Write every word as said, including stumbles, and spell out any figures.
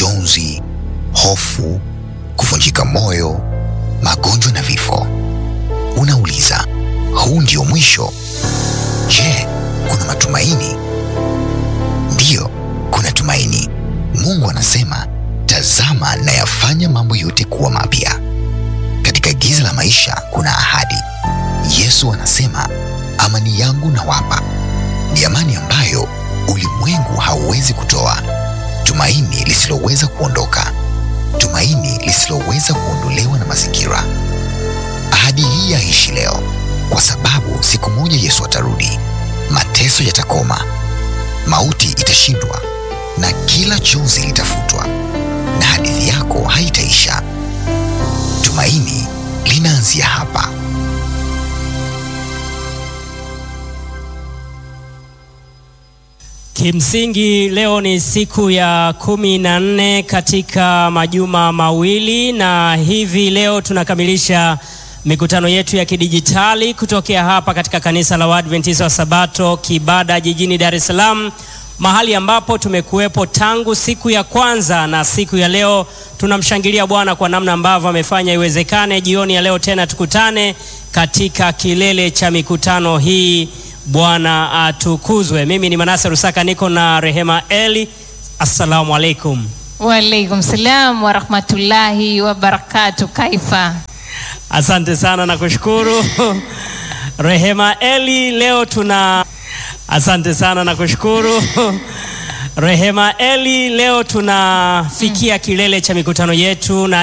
majonzi, hofu, kuvunjika moyo, magonjwa na vifo. Unauliza, huu ndio mwisho? Je, kuna matumaini? Ndiyo, kuna tumaini. Mungu anasema, tazama nayafanya mambo yote kuwa mapya. Katika giza la maisha kuna ahadi. Yesu anasema, amani yangu nawapa, ni amani ambayo ulimwengu hauwezi kutoa. Tumaini lisiloweza kuondoka, tumaini lisiloweza kuondolewa na mazingira. Ahadi hii yaishi leo, kwa sababu siku moja Yesu atarudi. Mateso yatakoma, mauti itashindwa, na kila chozi litafutwa, na hadithi yako haitaisha. Tumaini linaanzia hapa. Kimsingi leo ni siku ya kumi na nne katika majuma mawili, na hivi leo tunakamilisha mikutano yetu ya kidijitali kutokea hapa katika kanisa la Waadventista wa Sabato Kibada jijini Dar es Salaam, mahali ambapo tumekuwepo tangu siku ya kwanza, na siku ya leo tunamshangilia Bwana kwa namna ambavyo amefanya iwezekane jioni ya leo tena tukutane katika kilele cha mikutano hii. Bwana atukuzwe. Mimi ni Manase Rusaka, niko na Rehema Eli. Assalamu alaikum. Wa alaikum salam wa rahmatullahi wa barakatuh. Kaifa? Asante sana na kushukuru. Rehema Eli, leo tuna Asante sana na kushukuru. Rehema Eli, leo tunafikia kilele cha mikutano yetu, na